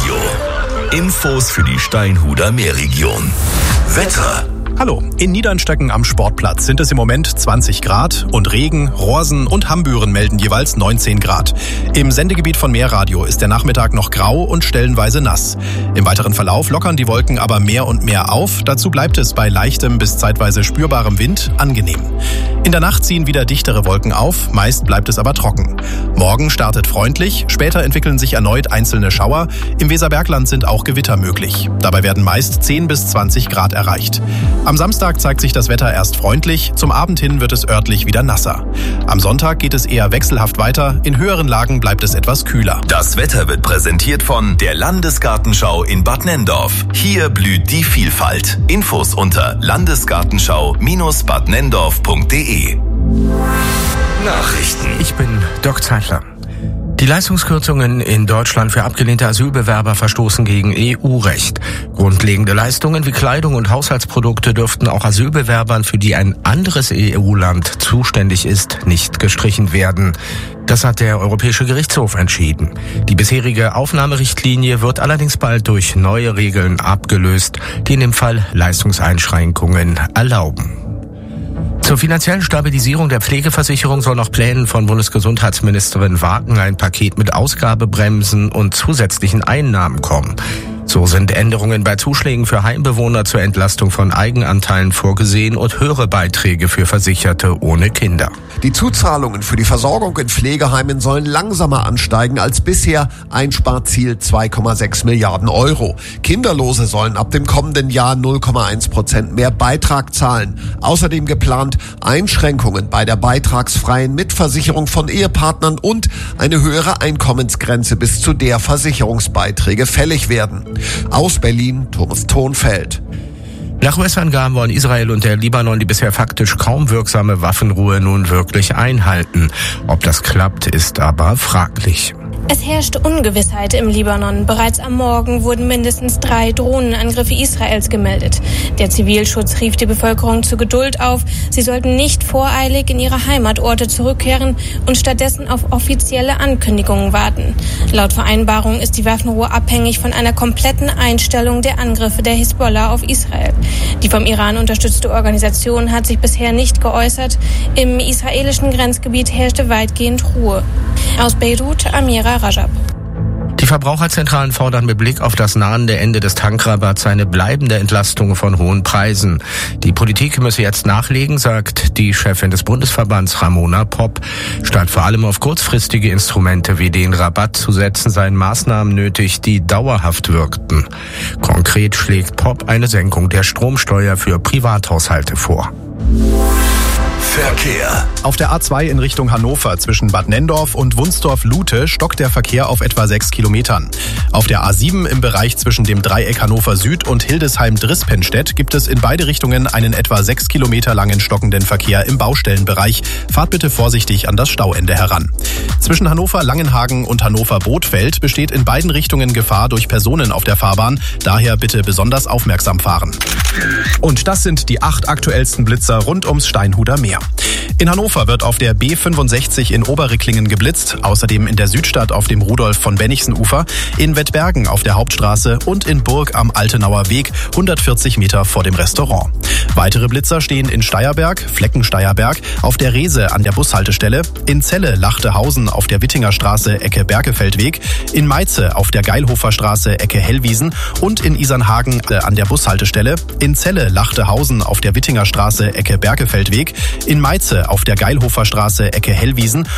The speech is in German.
Radio. Infos für die Steinhuder Meerregion. Wetter. Hallo, in Niedernstecken am Sportplatz sind es im Moment 20 Grad und Regen, Rorsen und Hambüren melden jeweils 19 Grad. Im Sendegebiet von Meerradio ist der Nachmittag noch grau und stellenweise nass. Im weiteren Verlauf lockern die Wolken aber mehr und mehr auf. Dazu bleibt es bei leichtem bis zeitweise spürbarem Wind angenehm. In der Nacht ziehen wieder dichtere Wolken auf, meist bleibt es aber trocken. Morgen startet freundlich, später entwickeln sich erneut einzelne Schauer. Im Weserbergland sind auch Gewitter möglich. Dabei werden meist 10 bis 20 Grad erreicht. Am Samstag zeigt sich das Wetter erst freundlich, zum Abend hin wird es örtlich wieder nasser. Am Sonntag geht es eher wechselhaft weiter, in höheren Lagen bleibt es etwas kühler. Das Wetter wird präsentiert von der Landesgartenschau in Bad Nenndorf. Hier blüht die Vielfalt. Infos unter landesgartenschau-badnenndorf.de. Nachrichten. Ich bin Dirk Zeitler. Die Leistungskürzungen in Deutschland für abgelehnte Asylbewerber verstoßen gegen EU-Recht. Grundlegende Leistungen wie Kleidung und Haushaltsprodukte dürften auch Asylbewerbern, für die ein anderes EU-Land zuständig ist, nicht gestrichen werden. Das hat der Europäische Gerichtshof entschieden. Die bisherige Aufnahmerichtlinie wird allerdings bald durch neue Regeln abgelöst, die in dem Fall Leistungseinschränkungen erlauben. Zur finanziellen Stabilisierung der Pflegeversicherung soll nach Plänen von Bundesgesundheitsministerin Wagen ein Paket mit Ausgabebremsen und zusätzlichen Einnahmen kommen. So sind Änderungen bei Zuschlägen für Heimbewohner zur Entlastung von Eigenanteilen vorgesehen und höhere Beiträge für Versicherte ohne Kinder. Die Zuzahlungen für die Versorgung in Pflegeheimen sollen langsamer ansteigen als bisher. Einsparziel 2,6 Milliarden Euro. Kinderlose sollen ab dem kommenden Jahr 0,1% mehr Beitrag zahlen. Außerdem geplant Einschränkungen bei der beitragsfreien Mitversicherung von Ehepartnern und eine höhere Einkommensgrenze, bis zu der Versicherungsbeiträge fällig werden. Aus Berlin, Thomas Thonfeld. Nach US-Angaben wollen Israel und der Libanon die bisher faktisch kaum wirksame Waffenruhe nun wirklich einhalten. Ob das klappt, ist aber fraglich. Es herrscht Ungewissheit im Libanon. Bereits am Morgen wurden mindestens 3 Drohnenangriffe Israels gemeldet. Der Zivilschutz rief die Bevölkerung zur Geduld auf. Sie sollten nicht voreilig in ihre Heimatorte zurückkehren und stattdessen auf offizielle Ankündigungen warten. Laut Vereinbarung ist die Waffenruhe abhängig von einer kompletten Einstellung der Angriffe der Hisbollah auf Israel. Die vom Iran unterstützte Organisation hat sich bisher nicht geäußert. Im israelischen Grenzgebiet herrschte weitgehend Ruhe. Aus Beirut, Amira Rajab. Die Verbraucherzentralen fordern mit Blick auf das nahende Ende des Tankrabatts eine bleibende Entlastung von hohen Preisen. Die Politik müsse jetzt nachlegen, sagt die Chefin des Bundesverbands Ramona Popp. Statt vor allem auf kurzfristige Instrumente wie den Rabatt zu setzen, seien Maßnahmen nötig, die dauerhaft wirkten. Konkret schlägt Popp eine Senkung der Stromsteuer für Privathaushalte vor. Verkehr. Auf der A2 in Richtung Hannover zwischen Bad Nenndorf und Wunsdorf-Lute stockt der Verkehr auf etwa 6 Kilometern. Auf der A7 im Bereich zwischen dem Dreieck Hannover Süd und Hildesheim-Drispenstedt gibt es in beide Richtungen einen etwa 6 Kilometer langen stockenden Verkehr im Baustellenbereich. Fahrt bitte vorsichtig an das Stauende heran. Zwischen Hannover-Langenhagen und Hannover-Bothfeld besteht in beiden Richtungen Gefahr durch Personen auf der Fahrbahn. Daher bitte besonders aufmerksam fahren. Und das sind die 8 aktuellsten Blitzer rund ums Steinhuder Meer. In Hannover wird auf der B65 in Oberricklingen geblitzt, außerdem in der Südstadt auf dem Rudolf-von-Bennigsen-Ufer, in Wettbergen auf der Hauptstraße und in Burg am Altenauer Weg, 140 Meter vor dem Restaurant. Weitere Blitzer stehen in Steierberg, Fleckensteierberg, auf der Reese an der Bushaltestelle, in Celle Lachtehausen auf der Wittinger Straße Ecke Bergefeldweg, in Meize auf der Geilhofer Straße Ecke Hellwiesen und in Isernhagen an der Bushaltestelle, in Celle Lachtehausen auf der Wittinger Straße Ecke Bergefeldweg, in Meize auf der Geilhofer Straße Ecke Hellwiesen